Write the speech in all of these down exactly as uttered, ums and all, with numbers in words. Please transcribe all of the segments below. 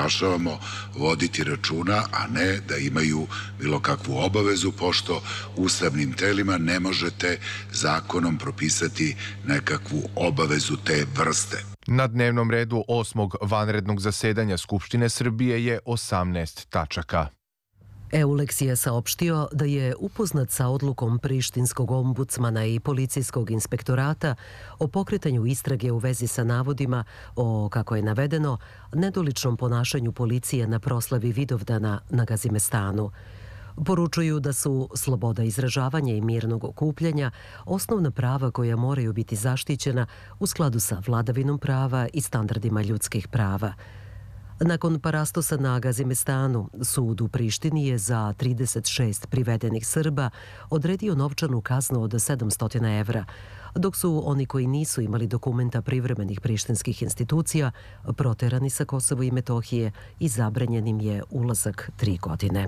naglašavamo, voditi računa, a ne da imaju bilo kakvu obavezu, pošto ustavnim telima ne možete zakonom propisati nekakvu obavezu te vrste. Na dnevnom redu osmog vanrednog zasedanja Skupštine Srbije je osamnaest tačaka. Euleks je saopštio da je upoznat sa odlukom prištinskog ombudsmana i policijskog inspektorata o pokretanju istrage u vezi sa navodima o, kako je navedeno, nedoličnom ponašanju policije na proslavi Vidovdana na Gazimestanu. Poručuju da su sloboda izražavanja i mirnog okupljanja osnovna prava koja moraju biti zaštićena u skladu sa vladavinom prava i standardima ljudskih prava. Nakon parastosa na Gazimestanu, sud u Prištini je za trideset šest privedenih Srba odredio novčanu kaznu od sedamsto evra, dok su oni koji nisu imali dokumenta privremenih prištinskih institucija proterani sa Kosova i Metohije i zabranjenim je ulazak tri godine.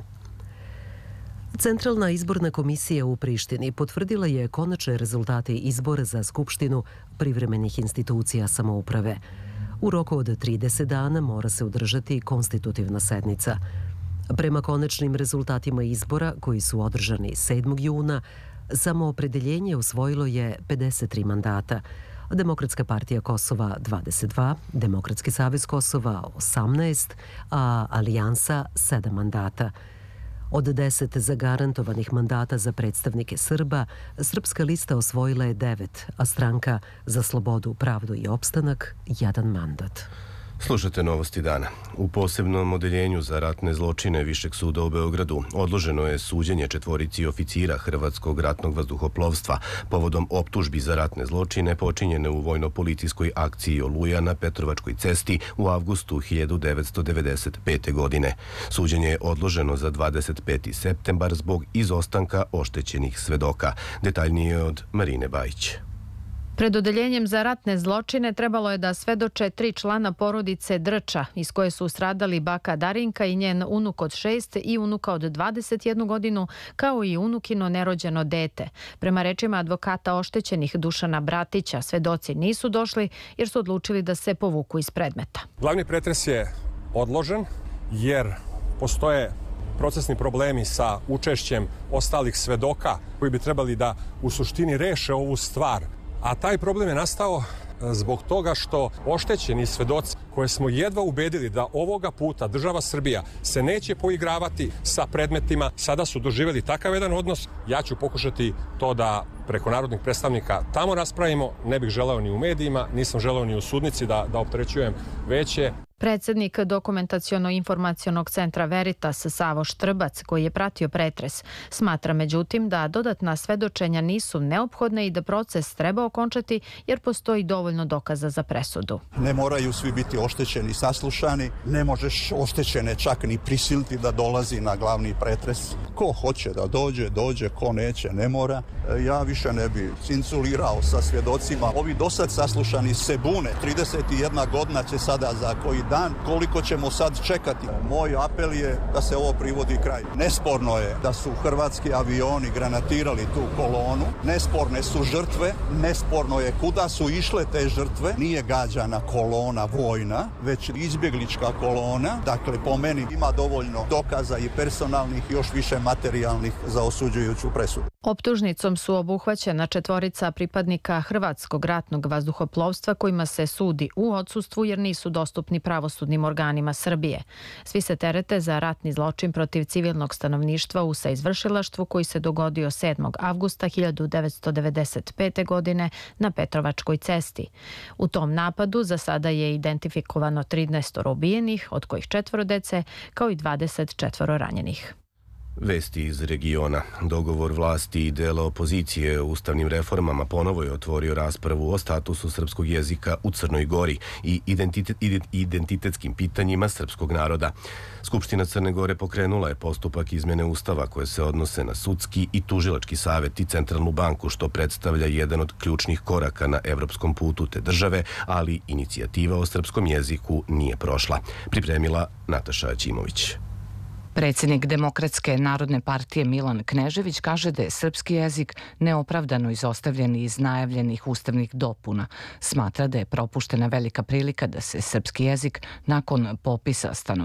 Centralna izborna komisija u Prištini potvrdila je konačne rezultate izbora za Skupštinu privremenih institucija samouprave. U roku od trideset dana mora se održati konstitutivna sednica. Prema konačnim rezultatima izbora, koji su održani sedmog juna, samoopredeljenje osvojilo je pedeset tri mandata. Demokratska partija Kosova dvadeset dva, Demokratski savez Kosova osamnaest, a Alijansa sedam mandata. Od deset zagarantovanih mandata za predstavnike Srba, Srpska lista osvojila je devet, a Stranka za slobodu, pravdu i opstanak jedan mandat. Slušate novosti dana. U posebnom odeljenju za ratne zločine Višeg suda u Beogradu odloženo je suđenje četvorici oficira Hrvatskog ratnog vazduhoplovstva povodom optužbi za ratne zločine počinjene u vojno-policijskoj akciji Oluja na Petrovačkoj cesti u avgustu hiljadu devetsto devedeset pete. godine. Suđenje je odloženo za dvadeset peti septembar zbog izostanka oštećenih svedoka. Detaljnije od Marine Bajić. Pred odeljenjem za ratne zločine trebalo je da svedoče tri člana porodice Drča, iz koje su stradali baka Darinka i njen unuk od šest i unuka od dvadeset jednu godinu, kao i unukino nerođeno dete. Prema rečima advokata oštećenih Dušana Bratića, svedoci nisu došli jer su odlučili da se povuku iz predmeta. Glavni pretres je odložen jer postoje procesni problemi sa učešćem ostalih svedoka koji bi trebali da u suštini reše ovu stvar. A taj problem je nastao zbog toga što oštećeni svedoci koje smo jedva ubedili da ovoga puta država Srbija se neće poigravati sa predmetima, sada su doživjeli takav jedan odnos. Ja ću pokušati to da preko narodnih predstavnika tamo raspravimo. Ne bih želeo ni u medijima, nisam želeo ni u sudnici da, da opterećujem veće. Predsednik Dokumentaciono-informacionog centra Veritas Savo Štrbac, koji je pratio pretres, smatra međutim da dodatna svedočenja nisu neophodne i da proces treba okončati jer postoji dovoljno dokaza za presudu. Ne moraju svi biti oštećeni, saslušani, ne možeš oštećene čak ni prisiliti da dolazi na glavni pretres. Ko hoće da dođe, dođe, ko neće, ne mora. Ja više ne bi cinculirao sa svjedocima. Ovi dosad saslušani se bune, trideset jedna godina će sada za koji dan, koliko ćemo sad čekati. Moj apel je da se ovo privodi kraj. Nesporno je da su hrvatski avioni granatirali tu kolonu, nesporne su žrtve, nesporno je kuda su išle te žrtve. Nije gađana kolona vojna, već izbjeglička kolona. Dakle, po meni ima dovoljno dokaza i personalnih, još više materijalnih za osuđujuću presudu. Optužnicom su obuhvaćena četvorica pripadnika Hrvatskog ratnog vazduhoplovstva kojima se sudi u odsustvu jer nisu dostupni pravosudnim organima Srbije. Svi se terete za ratni zločin protiv civilnog stanovništva u saizvršilaštvu koji se dogodio sedmog avgusta hiljadu devetsto devedeset pete. godine na Petrovačkoj cesti. U tom napadu za sada je identifikovano trinaest ubijenih, od kojih četvoro dece, kao i dvadeset četvoro ranjenih. Vesti iz regiona. Dogovor vlasti i dela opozicije o ustavnim reformama ponovo je otvorio raspravu o statusu srpskog jezika u Crnoj Gori i identitet, identitetskim pitanjima srpskog naroda. Skupština Crne Gore pokrenula je postupak izmjene ustava koje se odnose na sudski i tužilački savet i centralnu banku, što predstavlja jedan od ključnih koraka na evropskom putu te države, ali inicijativa o srpskom jeziku nije prošla. Pripremila Nataša Aćimović. Predsjednik Demokratske narodne partije Milan Knežević kaže da je srpski jezik neopravdano izostavljen iz najavljenih ustavnih dopuna. Smatra da je propuštena velika prilika da se srpski jezik nakon popisa stanovništva